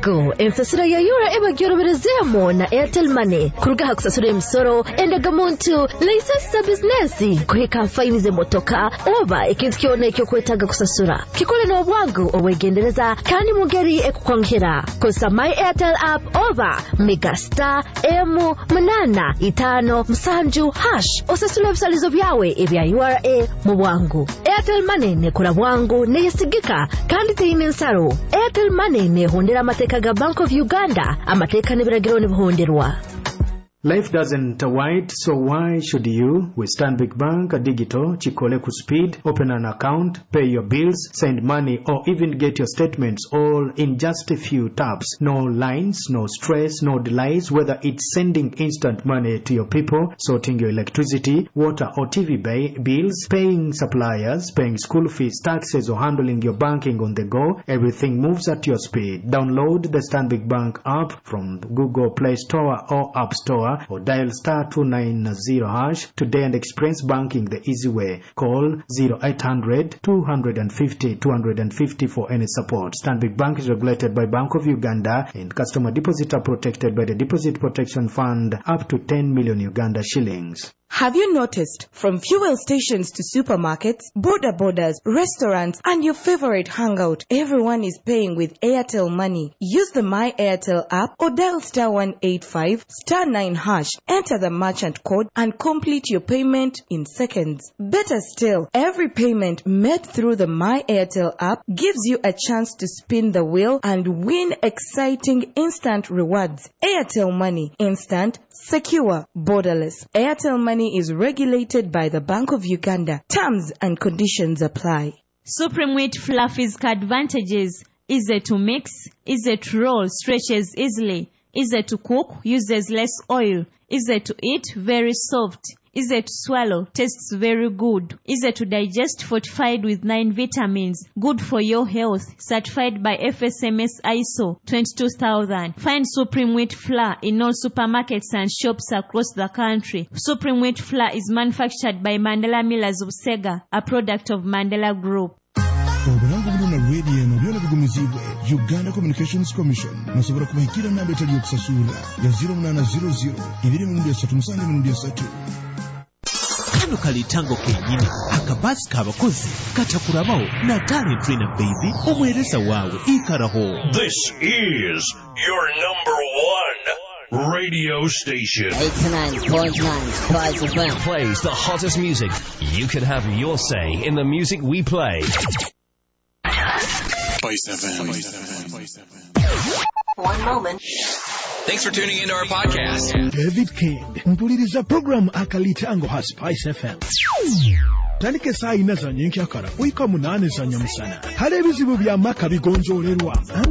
bwangu ensasura ya yura eba gyoroberezemo na Airtel Money kurugaha kusasura emisoro endaga muntu license business kuheka fine ze motoka oba ikintu kyone cyo kwetaga kusasura kikole no bwangu owegendereza kandi mugeri ekukwankira kosa my Airtel app oba megastar M855 osasura bisalizo byawe ebya URA mu bwangu. Airtel Money ne kura bwangu ne yesigika kandi teyine nsaro. Airtel Money ne hondera amateka ga Bank of Uganda amateka ne biragiro ne buhonderwa. Life doesn't wait, so why should you? With Stanbic Bank Digital, Chikole ku speed, open an account, pay your bills, send money, or even get your statements all in just a few taps. No lines, no stress, no delays, whether it's sending instant money to your people, sorting your electricity, water or TV bills, paying suppliers, paying school fees, taxes, or handling your banking on the go. Everything moves at your speed. Download the Stanbic Bank app from Google Play Store or App Store, or dial *290# today and experience banking the easy way. Call 0800-250-250 for any support. Stanbic Bank is regulated by Bank of Uganda, and customer deposits are protected by the Deposit Protection Fund up to 10 million Uganda shillings. Have you noticed, from fuel stations to supermarkets, border borders, restaurants, and your favorite hangout, everyone is paying with Airtel Money? Use the My Airtel app or dial *185 *9#, enter the merchant code, and complete your payment in seconds. Better still, every payment made through the My Airtel app gives you a chance to spin the wheel and win exciting instant rewards. Airtel Money, instant, secure, borderless. Airtel Money is regulated by the Bank of Uganda. Terms and conditions apply. Supreme Wheat Fluffy's advantages: easy to mix, easy to roll, stretches easily, easy to cook, uses less oil, easy to eat, very soft, easy to swallow, tastes very good, easy to digest, fortified with 9 vitamins, good for your health, certified by FSMS ISO 22000. Find Supreme Wheat Flour in all supermarkets and shops across the country. Supreme Wheat Flour is manufactured by Mandela Millers of Sega, a product of Mandela Group. Uganda Communications Commission musobora kubahikira namba etali okusasula ya 0800 kano kalitango kenyini akabasi kabakozi katakurabaho na talent trainer baby omwereza wawe ikaraho. This is your number one radio station. 89.9 Spice FM plays the hottest music. You can have your say in the music we play. Spice FM. One moment. Thanks for tuning into our podcast. David King mpuliriza program akalitango ha Spice FM. Tanike saa ina za nyenkya kara, uika munane za nyamusana. Hale bizibu bya maka bigonjolerwa.